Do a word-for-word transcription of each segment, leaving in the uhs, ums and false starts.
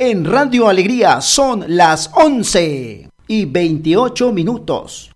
En Radio Alegría son las once y veintiocho minutos.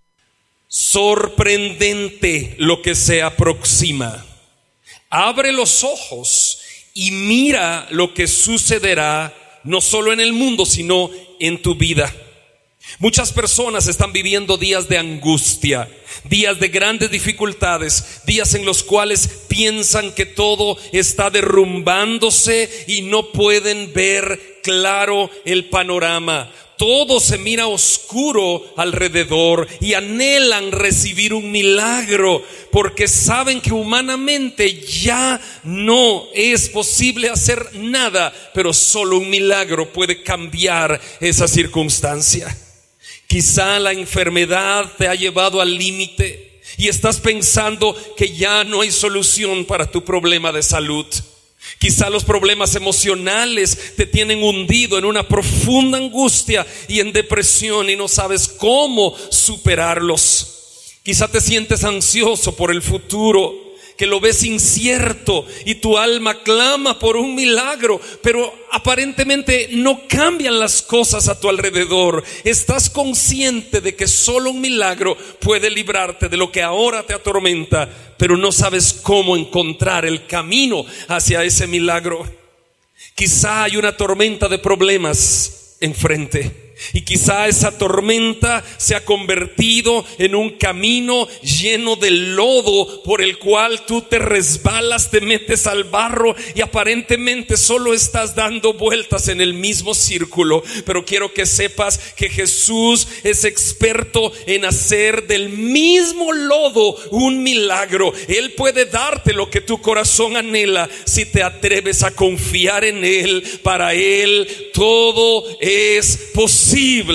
Sorprendente lo que se aproxima. Abre los ojos y mira lo que sucederá no solo en el mundo, sino en tu vida. Muchas personas están viviendo días de angustia, días de grandes dificultades, días en los cuales piensan que todo está derrumbándose y no pueden ver claro el panorama. Todo se mira oscuro alrededor y anhelan recibir un milagro porque saben que humanamente ya no es posible hacer nada, pero solo un milagro puede cambiar esa circunstancia. Quizá la enfermedad te ha llevado al límite y estás pensando que ya no hay solución para tu problema de salud. Quizá los problemas emocionales te tienen hundido en una profunda angustia y en depresión y no sabes cómo superarlos. Quizá te sientes ansioso por el futuro, que lo ves incierto y tu alma clama por un milagro, pero aparentemente no cambian las cosas a tu alrededor. Estás consciente de que solo un milagro puede librarte de lo que ahora te atormenta, pero no sabes cómo encontrar el camino hacia ese milagro. Quizá hay una tormenta de problemas enfrente. Y quizá esa tormenta se ha convertido en un camino lleno de lodo por el cual tú te resbalas, te metes al barro y aparentemente solo estás dando vueltas en el mismo círculo. Pero quiero que sepas que Jesús es experto en hacer del mismo lodo un milagro. Él puede darte lo que tu corazón anhela si te atreves a confiar en Él. Para Él todo es posible.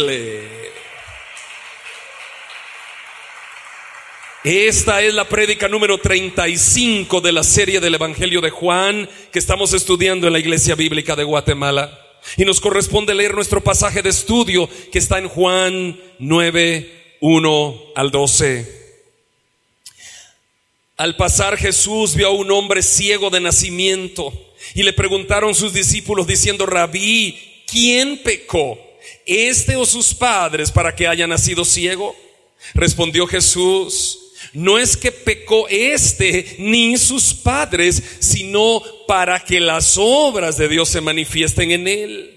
Esta es la prédica número treinta y cinco de la serie del Evangelio de Juan que estamos estudiando en la Iglesia Bíblica de Guatemala. Y nos corresponde leer nuestro pasaje de estudio que está en Juan nueve, uno al doce. Al pasar Jesús vio a un hombre ciego de nacimiento y le preguntaron sus discípulos diciendo: Rabí, ¿quién pecó, este o sus padres, para que haya nacido ciego? Respondió Jesús: no es que pecó este ni sus padres, sino para que las obras de Dios se manifiesten en él.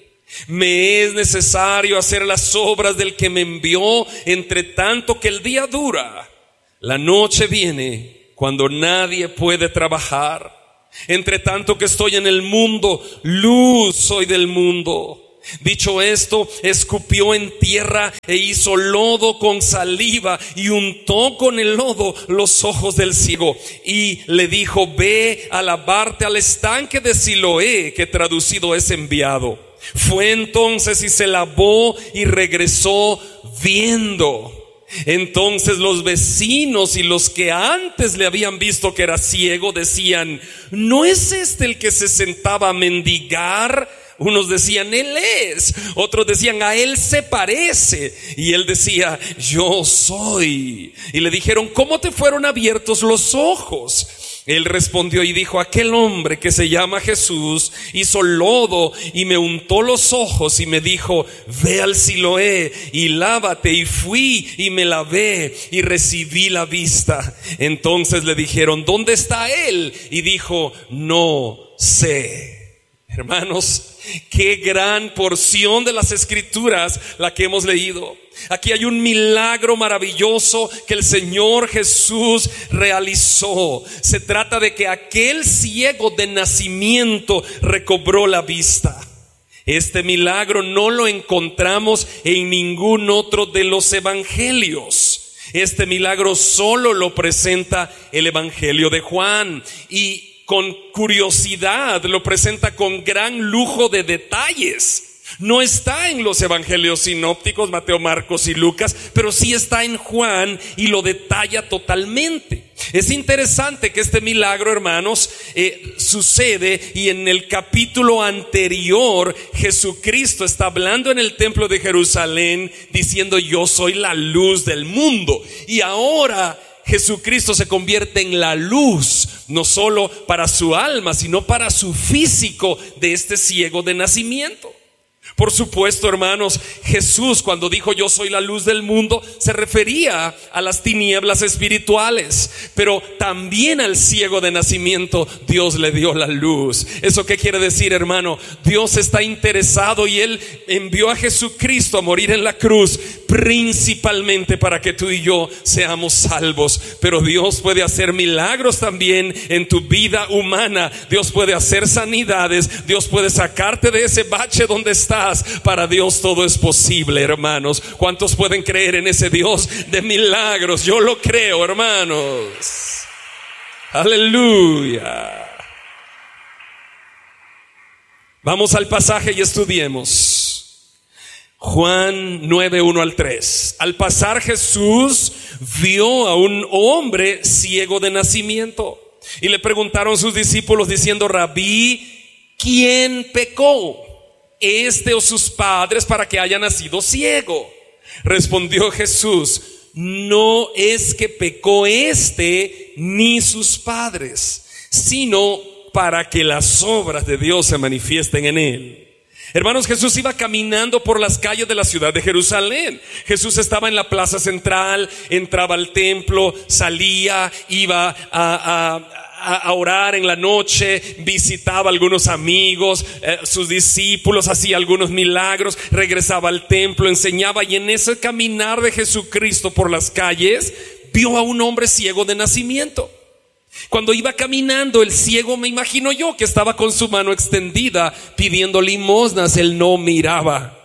Me es necesario hacer las obras del que me envió, entre tanto que el día dura. La noche viene cuando nadie puede trabajar. Entre tanto que estoy en el mundo, luz soy del mundo. Dicho esto, escupió en tierra e hizo lodo con saliva y untó con el lodo los ojos del ciego y le dijo: ve a lavarte al estanque de Siloé, que traducido es enviado. Fue entonces y se lavó y regresó viendo. Entonces los vecinos y los que antes le habían visto que era ciego decían: ¿no es este el que se sentaba a mendigar? Unos decían: él es. Otros decían: a él se parece. Y él decía: yo soy. Y le dijeron: ¿cómo te fueron abiertos los ojos? Él respondió y dijo: aquel hombre que se llama Jesús hizo lodo y me untó los ojos y me dijo: ve al Siloé y lávate. Y fui y me lavé y recibí la vista. Entonces le dijeron: ¿dónde está él? Y dijo: no sé. Hermanos, qué gran porción de las Escrituras la que hemos leído. Aquí hay un milagro maravilloso que el Señor Jesús realizó. Se trata de que aquel ciego de nacimiento recobró la vista. Este milagro no lo encontramos en ningún otro de los evangelios. Este milagro solo lo presenta el Evangelio de Juan, y con curiosidad lo presenta con gran lujo de detalles. No está en los evangelios sinópticos, Mateo, Marcos y Lucas, pero sí está en Juan y lo detalla totalmente. Es interesante que este milagro, hermanos, eh, sucede y en el capítulo anterior Jesucristo está hablando en el templo de Jerusalén diciendo: yo soy la luz del mundo. Y ahora Jesucristo se convierte en la luz, no solo para su alma, sino para su físico de este ciego de nacimiento. Por supuesto, hermanos, Jesús cuando dijo yo soy la luz del mundo se refería a las tinieblas espirituales, pero también al ciego de nacimiento Dios le dio la luz. ¿Eso qué quiere decir, hermano? Dios está interesado y Él envió a Jesucristo a morir en la cruz principalmente para que tú y yo seamos salvos. Pero Dios puede hacer milagros también en tu vida humana. Dios puede hacer sanidades. Dios puede sacarte de ese bache donde estás. Para Dios todo es posible, hermanos. ¿Cuántos pueden creer en ese Dios de milagros? Yo lo creo, hermanos. Aleluya. Vamos al pasaje y estudiemos. Juan nueve, uno al tres. Al pasar Jesús vio a un hombre ciego de nacimiento y le preguntaron sus discípulos diciendo: Rabí, ¿quién pecó, este o sus padres, para que haya nacido ciego? Respondió Jesús: no es que pecó este ni sus padres, sino para que las obras de Dios se manifiesten en él. Hermanos, Jesús iba caminando por las calles de la ciudad de Jerusalén. Jesús estaba en la plaza central, entraba al templo, salía, iba a, a a orar en la noche, visitaba a algunos amigos, eh, sus discípulos, hacía algunos milagros, regresaba al templo, enseñaba, y en ese caminar de Jesucristo por las calles vio a un hombre ciego de nacimiento. Cuando iba caminando, el ciego, me imagino yo, que estaba con su mano extendida pidiendo limosnas. Él no miraba.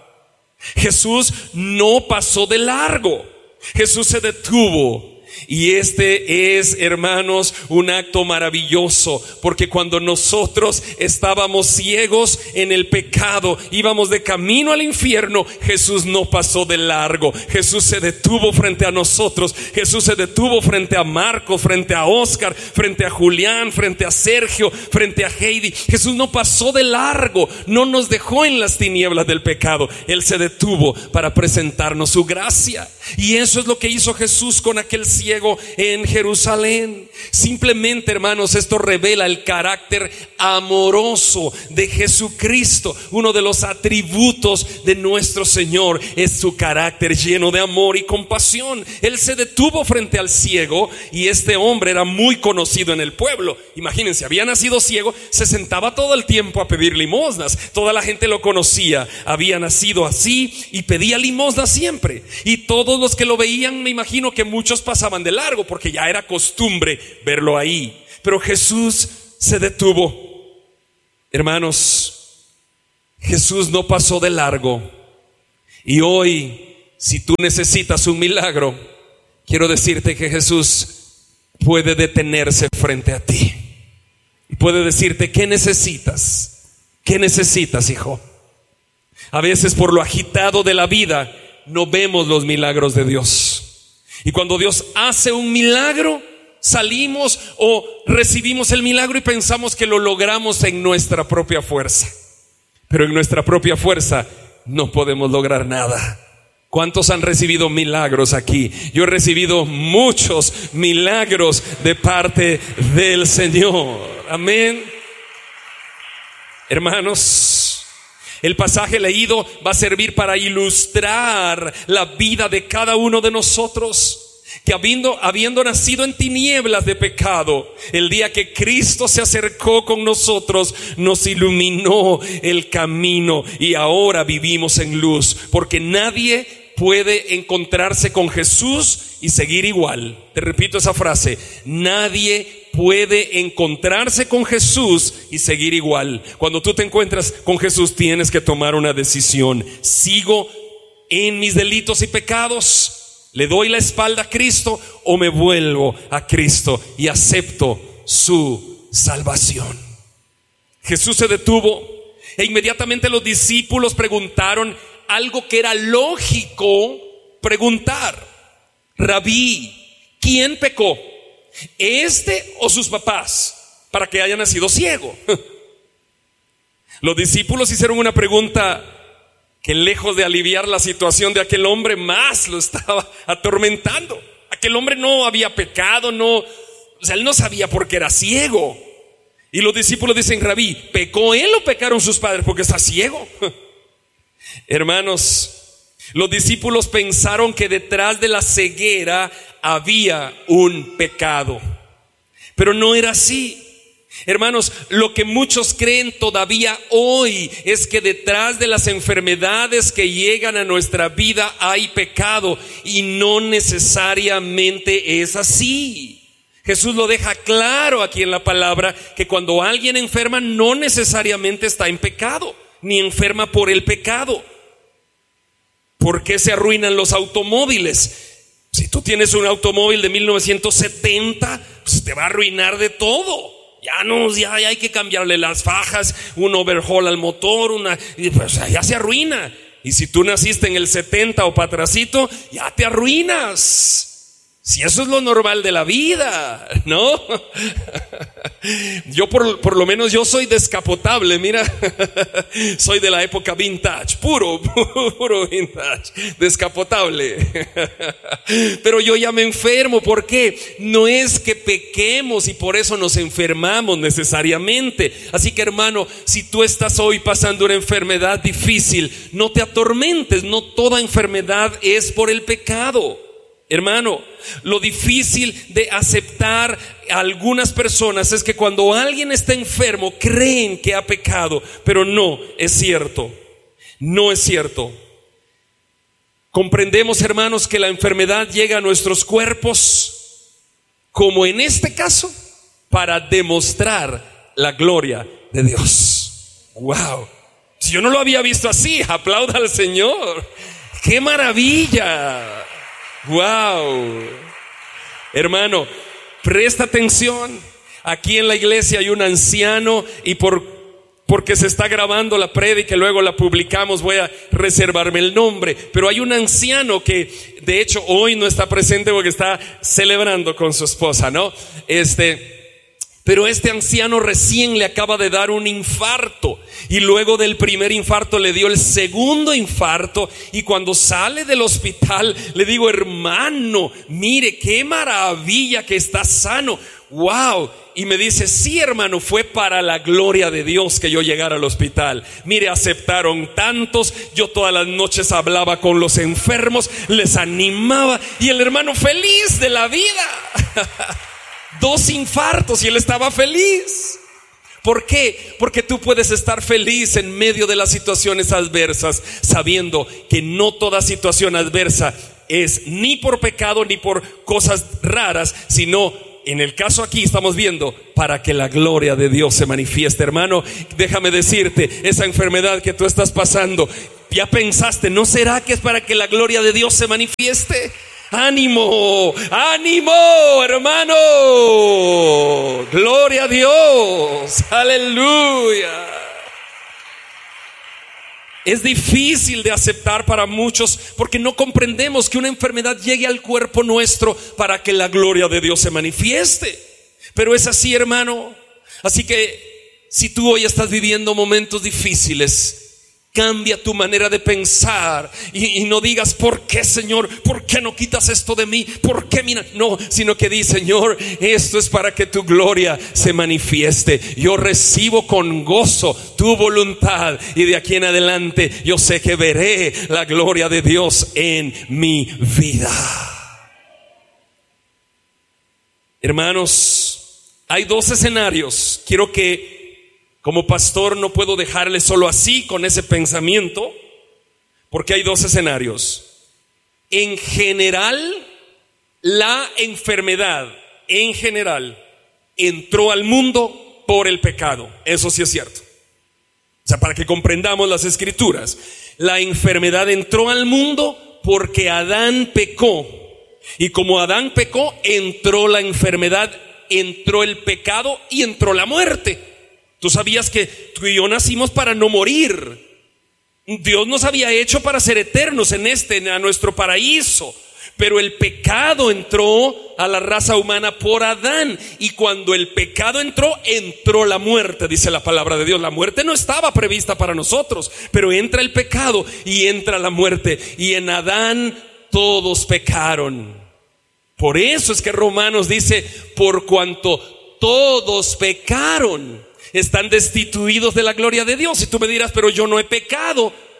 Jesús no pasó de largo. Jesús se detuvo. Y este es, hermanos, un acto maravilloso, porque cuando nosotros estábamos ciegos en el pecado, íbamos de camino al infierno, Jesús no pasó de largo. Jesús se detuvo frente a nosotros. Jesús se detuvo frente a Marcos, frente a Oscar, frente a Julián, frente a Sergio, frente a Heidi. Jesús no pasó de largo, no nos dejó en las tinieblas del pecado. Él se detuvo para presentarnos su gracia. Y eso es lo que hizo Jesús con aquel ciego en Jerusalén. Simplemente, hermanos, esto revela el carácter amoroso de Jesucristo. Uno de los atributos de nuestro Señor es su carácter lleno de amor y compasión. Él se detuvo frente al ciego, y este hombre era muy conocido en el pueblo. Imagínense, había nacido ciego, se sentaba todo el tiempo a pedir limosnas. Toda la gente lo conocía, había nacido así y pedía limosnas siempre. Y todos los que lo veían, me imagino que muchos pasaban de largo, porque ya era costumbre verlo ahí. Pero Jesús se detuvo. Hermanos, Jesús no pasó de largo. Y hoy, si tú necesitas un milagro, quiero decirte que Jesús puede detenerse frente a ti y puede decirte: ¿qué necesitas? ¿Qué necesitas, hijo? A veces, por lo agitado de la vida, no vemos los milagros de Dios. Y cuando Dios hace un milagro, salimos o recibimos el milagro y pensamos que lo logramos en nuestra propia fuerza. Pero en nuestra propia fuerza no podemos lograr nada. ¿Cuántos han recibido milagros aquí? Yo he recibido muchos milagros de parte del Señor. Amén. Hermanos, el pasaje leído va a servir para ilustrar la vida de cada uno de nosotros, que habiendo, habiendo nacido en tinieblas de pecado, el día que Cristo se acercó con nosotros, nos iluminó el camino y ahora vivimos en luz, porque nadie puede encontrarse con Jesús y seguir igual. Te repito esa frase: nadie puede encontrarse con Jesús y seguir igual. Cuando tú te encuentras con Jesús, tienes que tomar una decisión. ¿Sigo en mis delitos y pecados? ¿Le doy la espalda a Cristo o me vuelvo a Cristo y acepto su salvación? Jesús se detuvo e inmediatamente los discípulos preguntaron algo que era lógico preguntar: Rabí, ¿quién pecó, este o sus papás, para que haya nacido ciego? Los discípulos hicieron una pregunta que, lejos de aliviar la situación de aquel hombre, más lo estaba atormentando. Aquel hombre no había pecado, no, o sea, él no sabía por qué era ciego. Y los discípulos dicen: Rabí, ¿pecó él o pecaron sus padres porque está ciego? Hermanos, los discípulos pensaron que detrás de la ceguera había un pecado, pero no era así. Hermanos, lo que muchos creen todavía hoy es que detrás de las enfermedades que llegan a nuestra vida hay pecado, y no necesariamente es así. Jesús lo deja claro aquí en la palabra, que cuando alguien enferma no necesariamente está en pecado, ni enferma por el pecado. ¿Por qué se arruinan los automóviles? Si tú tienes un automóvil de mil novecientos setenta, pues te va a arruinar de todo. Ya no, ya, ya hay que cambiarle las fajas, un overhaul al motor, una, y pues ya se arruina. Y si tú naciste en el setenta o patracito, ya te arruinas. Si eso es lo normal de la vida, ¿no? Yo por, por lo menos yo soy descapotable, mira. Soy de la época vintage, puro, puro vintage, descapotable. Pero yo ya me enfermo, ¿por qué? No es que pequemos y por eso nos enfermamos necesariamente. Así que, hermano, si tú estás hoy pasando una enfermedad difícil, no te atormentes, no toda enfermedad es por el pecado. Hermano, lo difícil de aceptar a algunas personas es que cuando alguien está enfermo creen que ha pecado, pero no es cierto, no es cierto. Comprendemos, hermanos, que la enfermedad llega a nuestros cuerpos, como en este caso, para demostrar la gloria de Dios. ¡Wow! Si yo no lo había visto así, aplauda al Señor. ¡Qué maravilla! Wow, hermano, presta atención. Aquí en la iglesia hay un anciano, y por porque se está grabando la prédica y luego la publicamos, voy a reservarme el nombre. Pero hay un anciano que de hecho hoy no está presente porque está celebrando con su esposa, ¿no? Este Pero este anciano recién le acaba de dar un infarto, y luego del primer infarto le dio el segundo infarto, y cuando sale del hospital le digo: hermano, mire qué maravilla que está sano. Wow. Y me dice: sí, hermano, fue para la gloria de Dios que yo llegara al hospital. Mire, aceptaron tantos, yo todas las noches hablaba con los enfermos, les animaba, y el hermano feliz de la vida. Dos infartos y él estaba feliz. ¿Por qué? Porque tú puedes estar feliz en medio de las situaciones adversas, sabiendo que no toda situación adversa es ni por pecado ni por cosas raras, sino, en el caso aquí estamos viendo, para que la gloria de Dios se manifieste. Hermano, déjame decirte, esa enfermedad que tú estás pasando, ya pensaste, ¿no será que es para que la gloria de Dios se manifieste? ánimo, ánimo, hermano, gloria a Dios, aleluya. Es difícil de aceptar para muchos porque no comprendemos que una enfermedad llegue al cuerpo nuestro para que la gloria de Dios se manifieste. Pero es así, hermano. Así que si tú hoy estás viviendo momentos difíciles, cambia tu manera de pensar y, y no digas: ¿por qué, Señor? ¿Por qué no quitas esto de mí? ¿Por qué? Mira, no, sino que di: Señor, esto es para que tu gloria se manifieste. Yo recibo con gozo tu voluntad y de aquí en adelante yo sé que veré la gloria de Dios en mi vida. Hermanos, hay dos escenarios. Quiero que, como pastor, no puedo dejarle solo así con ese pensamiento, porque hay dos escenarios. En general, la enfermedad, en general, entró al mundo por el pecado. Eso sí es cierto. O sea, para que comprendamos las escrituras, la enfermedad entró al mundo porque Adán pecó. Y como Adán pecó, entró la enfermedad, entró el pecado y entró la muerte. Tú sabías que tú y yo nacimos para no morir. Dios nos había hecho para ser eternos en este, a nuestro paraíso. Pero el pecado entró a la raza humana por Adán. Y cuando el pecado entró, entró la muerte, dice la palabra de Dios. La muerte no estaba prevista para nosotros, pero entra el pecado y entra la muerte. Y en Adán todos pecaron. Por eso es que Romanos dice: por cuanto todos pecaron, están destituidos de la gloria de Dios. Y tú me dirás: pero yo no he pecado.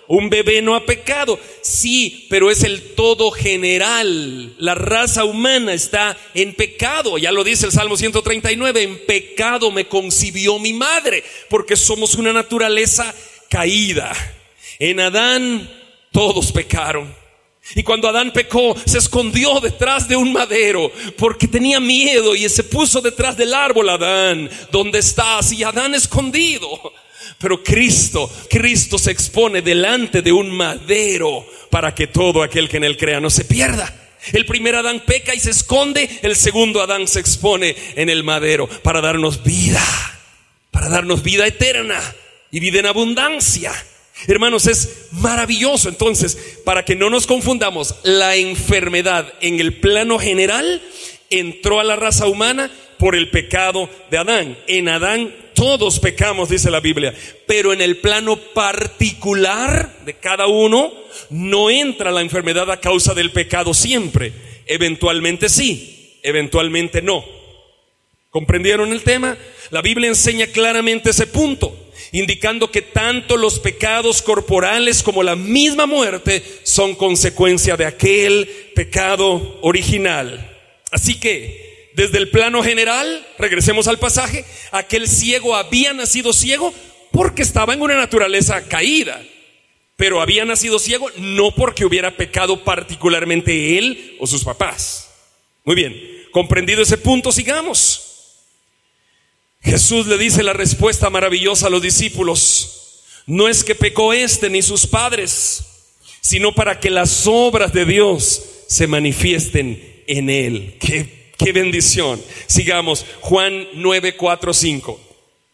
Un bebé no ha pecado. Sí, pero es el todo general. La raza humana está en pecado. Ya lo dice el Salmo ciento treinta y nueve. En pecado me concibió mi madre. Porque somos una naturaleza caída. En Adán todos pecaron. Y cuando Adán pecó, se escondió detrás de un madero porque tenía miedo y se puso detrás del árbol. Adán, ¿dónde estás? Y Adán escondido. Pero Cristo, Cristo se expone delante de un madero para que todo aquel que en él crea no se pierda. El primer Adán peca y se esconde, el segundo Adán se expone en el madero para darnos vida, para darnos vida eterna y vida en abundancia. Hermanos, es maravilloso. Entonces, para que no nos confundamos, la enfermedad en el plano general entró a la raza humana por el pecado de Adán. En Adán todos pecamos, dice la Biblia, pero en el plano particular de cada uno no entra la enfermedad a causa del pecado siempre. Eventualmente sí, eventualmente no. ¿Comprendieron el tema? La Biblia enseña claramente ese punto, indicando que tanto los pecados corporales como la misma muerte son consecuencia de aquel pecado original. Así que, desde el plano general, regresemos al pasaje, aquel ciego había nacido ciego porque estaba en una naturaleza caída, pero había nacido ciego no porque hubiera pecado particularmente él o sus papás. Muy bien, comprendido ese punto, sigamos. Jesús le dice la respuesta maravillosa a los discípulos: no es que pecó este ni sus padres, sino para que las obras de Dios se manifiesten en él. ¡Qué Qué bendición! Sigamos, Juan nueve, cuatro, cinco.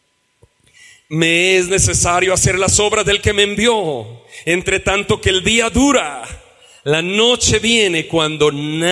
Me es necesario hacer las obras del que me envió, entre tanto que el día dura. La noche viene cuando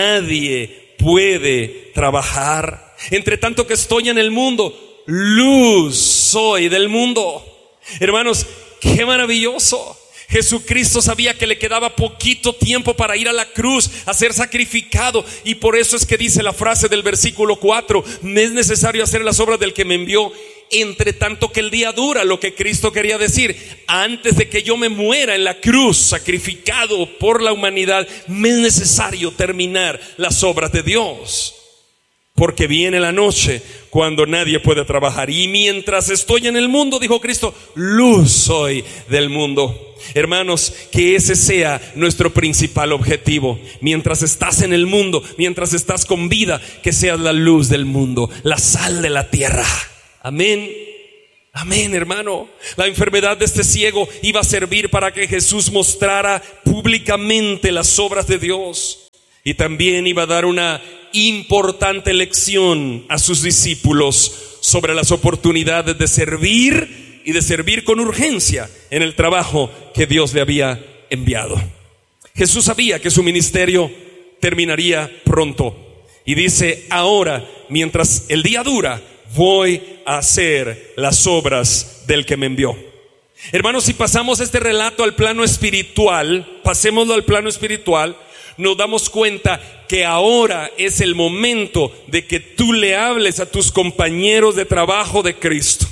nadie puede trabajar. Entre tanto que estoy en el mundo, luz soy del mundo. Hermanos, qué maravilloso. Jesucristo sabía que le quedaba poquito tiempo para ir a la cruz, a ser sacrificado, y por eso es que dice la frase del versículo cuatro: me es necesario hacer las obras del que me envió, entre tanto que el día dura. Lo que Cristo quería decir: antes de que yo me muera en la cruz, sacrificado por la humanidad, me es necesario terminar las obras de Dios, porque viene la noche cuando nadie puede trabajar. Y mientras estoy en el mundo, dijo Cristo, luz soy del mundo. Hermanos, que ese sea nuestro principal objetivo. Mientras estás en el mundo, mientras estás con vida, que seas la luz del mundo, la sal de la tierra. Amén. Amén, hermano. La enfermedad de este ciego iba a servir para que Jesús mostrara públicamente las obras de Dios, y también iba a dar una importante lección a sus discípulos sobre las oportunidades de servir y de servir con urgencia en el trabajo que Dios le había enviado. Jesús sabía que su ministerio terminaría pronto y dice: ahora, mientras el día dura, voy a hacer las obras del que me envió. Hermanos, si pasamos este relato al plano espiritual, pasémoslo al plano espiritual, nos damos cuenta que ahora es el momento de que tú le hables a tus compañeros de trabajo de Cristo.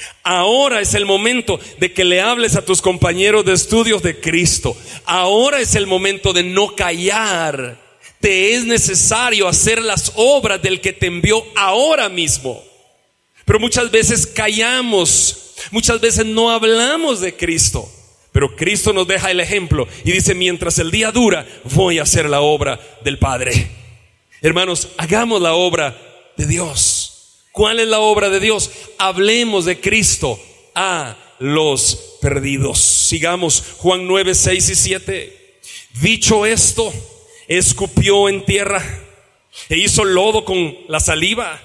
Ahora es el momento de que le hables a tus compañeros de estudios de Cristo. Ahora es el momento de no callar. Te es necesario hacer las obras del que te envió ahora mismo. Pero muchas veces callamos, muchas veces no hablamos de Cristo. Pero Cristo nos deja el ejemplo y dice: mientras el día dura, voy a hacer la obra del Padre. Hermanos, hagamos la obra de Dios. ¿Cuál es la obra de Dios? Hablemos de Cristo a los perdidos. Sigamos, Juan nueve, seis y siete. Dicho esto, escupió en tierra e hizo lodo con la saliva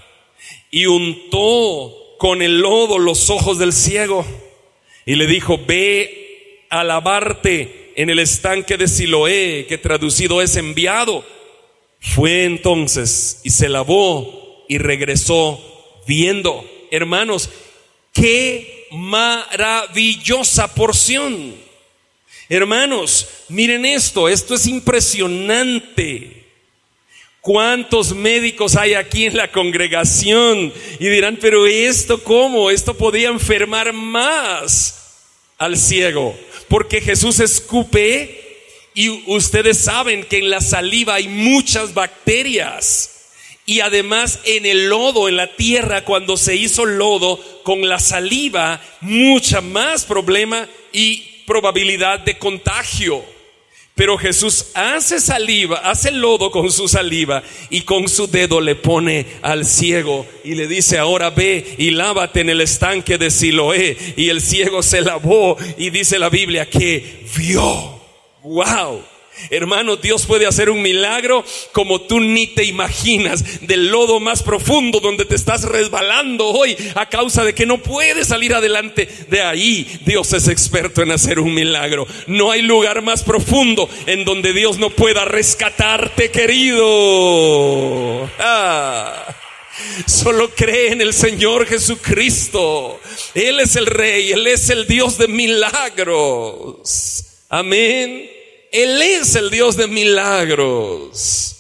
y untó con el lodo los ojos del ciego y le dijo: ve a lavarte en el estanque de Siloé, que traducido es enviado. Fue entonces y se lavó y regresó viendo. Hermanos, qué maravillosa porción. Hermanos, miren esto, esto es impresionante. ¿Cuántos médicos hay aquí en la congregación? Y dirán: pero esto, ¿cómo? Esto podía enfermar más al ciego. porque Jesús escupe y ustedes saben que en la saliva hay muchas bacterias. Y además en el lodo, en la tierra, cuando se hizo lodo, con la saliva, mucha más problema y probabilidad de contagio. Pero Jesús hace saliva, hace lodo con su saliva y con su dedo le pone al ciego y le dice: ahora ve y lávate en el estanque de Siloé. Y el ciego se lavó y dice la Biblia que vio. ¡Wow! Hermano, Dios puede hacer un milagro como tú ni te imaginas, del lodo más profundo donde te estás resbalando hoy a causa de que no puedes salir adelante. De ahí Dios es experto en hacer un milagro. No hay lugar más profundo en donde Dios no pueda rescatarte, querido. Ah. Solo cree en el Señor Jesucristo. Él es el Rey, Él es el Dios de milagros. Amén. Él es el Dios de milagros.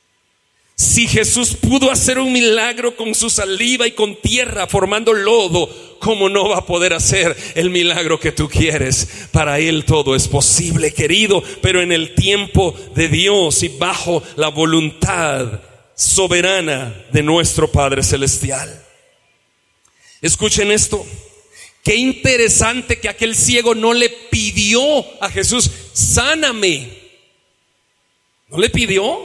Si Jesús pudo hacer un milagro con su saliva y con tierra formando lodo, ¿cómo no va a poder hacer el milagro que tú quieres? Para Él todo es posible, querido, pero en el tiempo de Dios y bajo la voluntad soberana de nuestro Padre Celestial. Escuchen esto. Qué interesante que aquel ciego no le pidió a Jesús: sáname. No le pidió.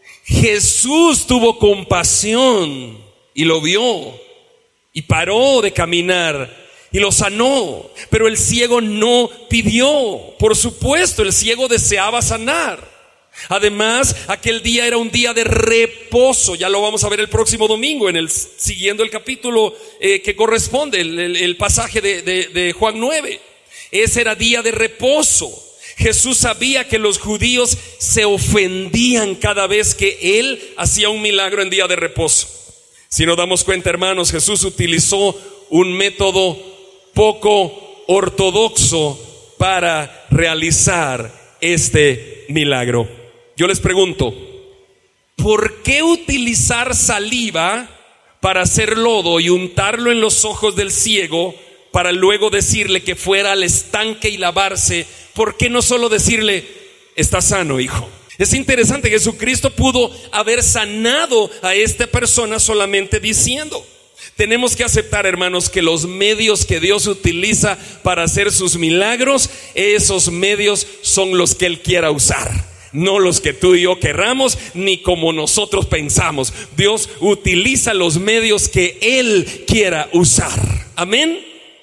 Jesús tuvo compasión y lo vio y paró de caminar y lo sanó. Pero el ciego no pidió. Por supuesto, el ciego deseaba sanar. Además, aquel día era un día de reposo. Ya lo vamos a ver el próximo domingo en el siguiendo el capítulo eh, que corresponde, el, el, el pasaje de, de, de Juan nueve. Ese era día de reposo. Jesús sabía que los judíos se ofendían cada vez que Él hacía un milagro en día de reposo. Si nos damos cuenta, hermanos, Jesús utilizó un método poco ortodoxo para realizar este milagro. Yo les pregunto, ¿por qué utilizar saliva para hacer lodo y untarlo en los ojos del ciego para luego decirle que fuera al estanque y lavarse? ¿Por qué no solo decirle: está sano, hijo? Es interesante, Jesucristo pudo haber sanado a esta persona solamente diciendo. Tenemos que aceptar, hermanos, que los medios que Dios utiliza para hacer sus milagros, esos medios son los que Él quiera usar. No los que tú y yo querramos, ni como nosotros pensamos. Dios utiliza los medios que Él quiera usar. Amén.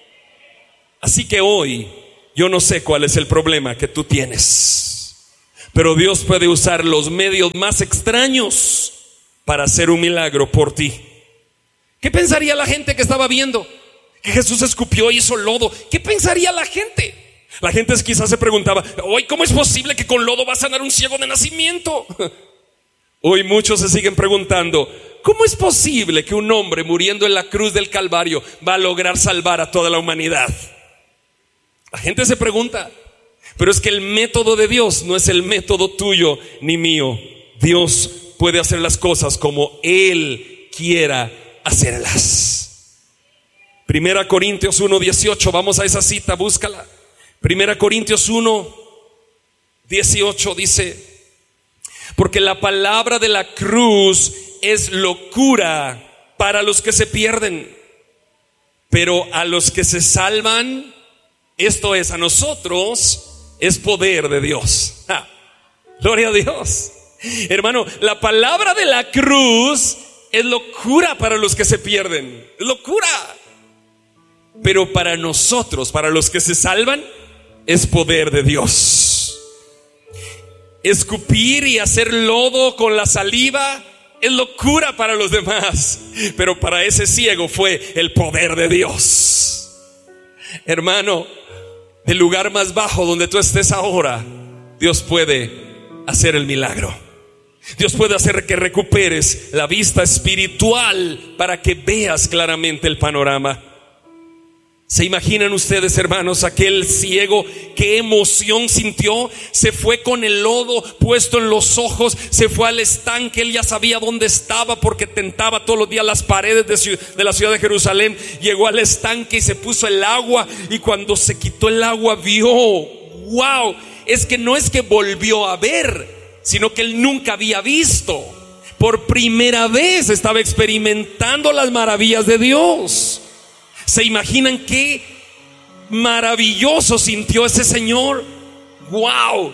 Así que hoy, yo no sé cuál es el problema que tú tienes, pero Dios puede usar los medios más extraños para hacer un milagro por ti. ¿Qué pensaría la gente que estaba viendo que Jesús escupió y hizo lodo? ¿Qué pensaría la gente? La gente quizás se preguntaba: hoy, ¿cómo es posible que con lodo va a sanar un ciego de nacimiento? Hoy muchos se siguen preguntando: ¿cómo es posible que un hombre muriendo en la cruz del Calvario va a lograr salvar a toda la humanidad? La gente se pregunta. Pero es que el método de Dios no es el método tuyo ni mío. Dios puede hacer las cosas como Él quiera hacerlas. Primera Corintios uno dieciocho, vamos a esa cita, búscala. Primera Corintios uno dieciocho dice: porque la palabra de la cruz es locura para los que se pierden, pero a los que se salvan, esto es, a nosotros, es poder de Dios. ¡Ah! Gloria a Dios. Hermano, la palabra de la cruz es locura para los que se pierden, es locura. Pero para nosotros, para los que se salvan, es poder de Dios. Escupir y hacer lodo con la saliva es locura para los demás, pero para ese ciego fue el poder de Dios. Hermano, del lugar más bajo donde tú estés ahora, Dios puede hacer el milagro. Dios puede hacer que recuperes la vista espiritual para que veas claramente el panorama. ¿Se imaginan ustedes, hermanos, aquel ciego qué emoción sintió? Se fue con el lodo puesto en los ojos, se fue al estanque. Él ya sabía dónde estaba porque tentaba todos los días las paredes de, de la ciudad de Jerusalén. Llegó al estanque y se puso el agua, y cuando se quitó el agua vio, wow, es que no es que volvió a ver, sino que él nunca había visto. Por primera vez estaba experimentando las maravillas de Dios. ¿Se imaginan qué maravilloso sintió ese señor? ¡Wow!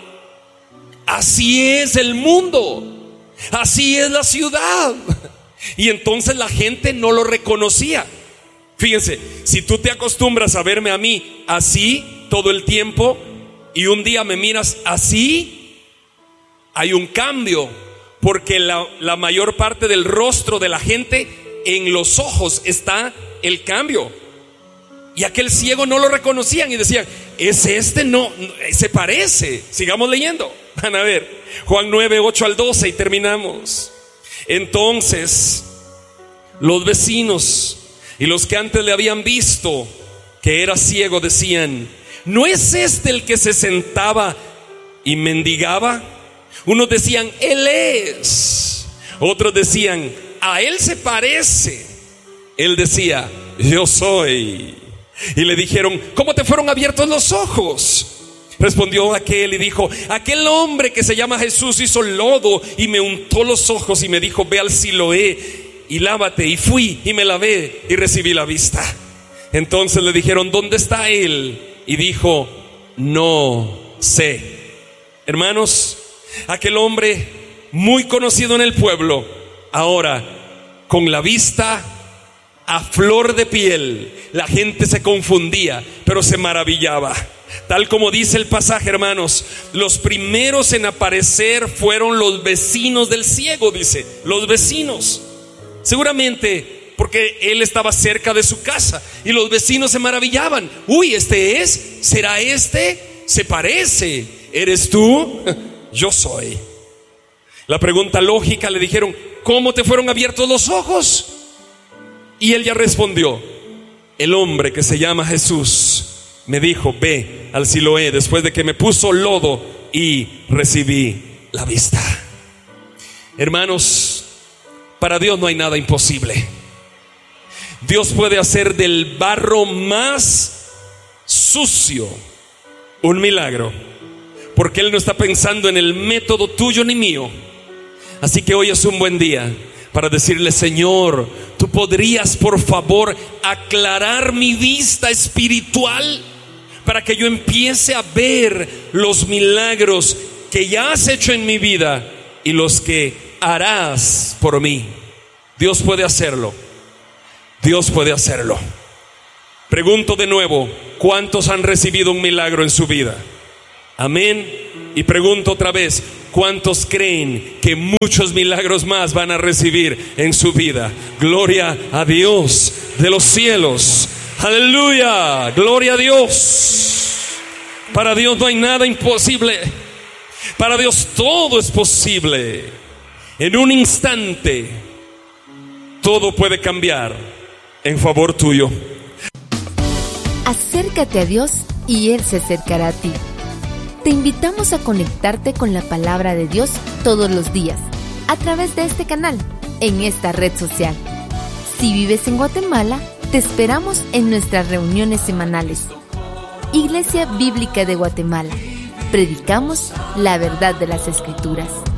Así es el mundo, así es la ciudad. Y entonces la gente no lo reconocía. Fíjense, si tú te acostumbras a verme a mí así todo el tiempo y un día me miras así, hay un cambio, porque la, la mayor parte del rostro de la gente, en los ojos está el cambio. Y aquel ciego no lo reconocían y decían, es este, no, se parece. Sigamos leyendo, van a ver Juan nueve, ocho al doce y terminamos. Entonces los vecinos y los que antes le habían visto que era ciego decían, ¿no es este el que se sentaba y mendigaba? Unos decían, él es. Otros decían, a él se parece. Él decía, yo soy. Y le dijeron, ¿cómo te fueron abiertos los ojos? Respondió aquel y dijo, aquel hombre que se llama Jesús hizo lodo y me untó los ojos y me dijo, ve al Siloé y lávate. Y fui y me lavé y recibí la vista. Entonces le dijeron, ¿dónde está él? Y dijo, no sé. Hermanos, aquel hombre muy conocido en el pueblo, ahora con la vista a flor de piel, la gente se confundía, pero se maravillaba. Tal como dice el pasaje, hermanos, los primeros en aparecer fueron los vecinos del ciego, dice, los vecinos. Seguramente porque él estaba cerca de su casa y los vecinos se maravillaban. Uy, ¿este es? ¿Será este? ¿Se parece? ¿Eres tú? Yo soy. La pregunta lógica, le dijeron, ¿cómo te fueron abiertos los ojos? Y él ya respondió, el hombre que se llama Jesús me dijo, ve al Siloé, después de que me puso lodo y recibí la vista. Hermanos, para Dios no hay nada imposible. Dios puede hacer del barro más sucio un milagro, porque Él no está pensando en el método tuyo ni mío. Así que hoy es un buen día para decirle, Señor, tú podrías por favor aclarar mi vista espiritual para que yo empiece a ver los milagros que ya has hecho en mi vida y los que harás por mí. Dios puede hacerlo. Dios puede hacerlo. Pregunto de nuevo, ¿cuántos han recibido un milagro en su vida? Amén. Y pregunto otra vez, ¿cuántos creen que muchos milagros más van a recibir en su vida? Gloria a Dios de los cielos. Aleluya, gloria a Dios. Para Dios no hay nada imposible. Para Dios todo es posible. En un instante todo puede cambiar en favor tuyo. Acércate a Dios y Él se acercará a ti. Te invitamos a conectarte con la palabra de Dios todos los días, a través de este canal, en esta red social. Si vives en Guatemala, te esperamos en nuestras reuniones semanales. Iglesia Bíblica de Guatemala. Predicamos la verdad de las Escrituras.